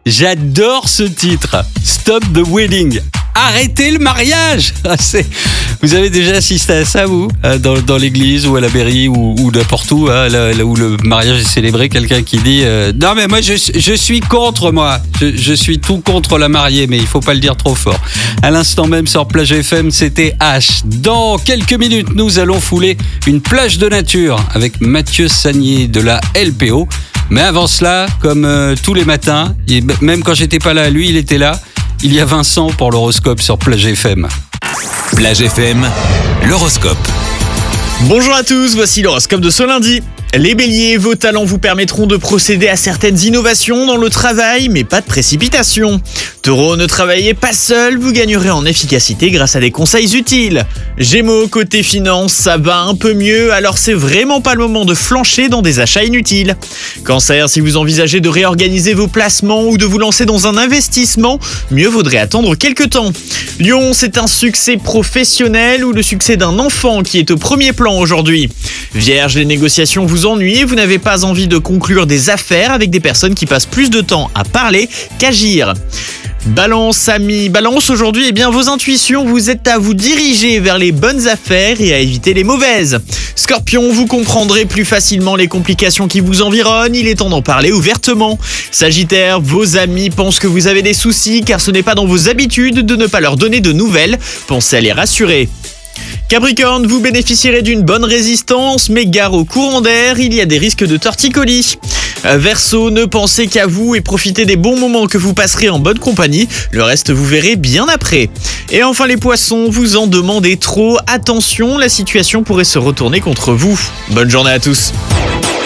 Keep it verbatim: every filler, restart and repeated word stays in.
J'adore ce titre. Stop the wedding. Arrêtez le mariage. C'est... Vous avez déjà assisté à ça, vous, dans, dans l'église ou à la mairie ou, ou n'importe où, hein, là, là où le mariage est célébré, quelqu'un qui dit euh, non mais moi je, je suis contre moi, je, je suis tout contre la mariée, mais il faut pas le dire trop fort. À l'instant même sur Plage F M, c'était H. Dans quelques minutes, nous allons fouler une plage de nature avec Mathieu Sagnier de la L P O. Mais avant cela, comme euh, tous les matins, et même quand j'étais pas là, lui il était là. Il y a Vincent pour l'horoscope sur Plage F M. Plage F M, l'horoscope. Bonjour à tous, voici l'horoscope de ce lundi. Les béliers, vos talents vous permettront de procéder à certaines innovations dans le travail, mais pas de précipitation. Taureau, ne travaillez pas seul, vous gagnerez en efficacité grâce à des conseils utiles. Gémeaux, côté finance, ça va un peu mieux, alors c'est vraiment pas le moment de flancher dans des achats inutiles. Cancer, si vous envisagez de réorganiser vos placements ou de vous lancer dans un investissement, mieux vaudrait attendre quelques temps. Lion, c'est un succès professionnel ou le succès d'un enfant qui est au premier plan aujourd'hui. Vierge, les négociations vous ennuient, vous n'avez pas envie de conclure des affaires avec des personnes qui passent plus de temps à parler qu'agir. Balance, amis, balance aujourd'hui, eh bien vos intuitions vous aident à vous diriger vers les bonnes affaires et à éviter les mauvaises. Scorpion, vous comprendrez plus facilement les complications qui vous environnent, il est temps d'en parler ouvertement. Sagittaire, vos amis pensent que vous avez des soucis car ce n'est pas dans vos habitudes de ne pas leur donner de nouvelles, pensez à les rassurer. Capricorne, vous bénéficierez d'une bonne résistance, mais gare au courant d'air, il y a des risques de torticolis. Verseau, ne pensez qu'à vous et profitez des bons moments que vous passerez en bonne compagnie, le reste vous verrez bien après. Et enfin les poissons, vous en demandez trop, attention, la situation pourrait se retourner contre vous. Bonne journée à tous.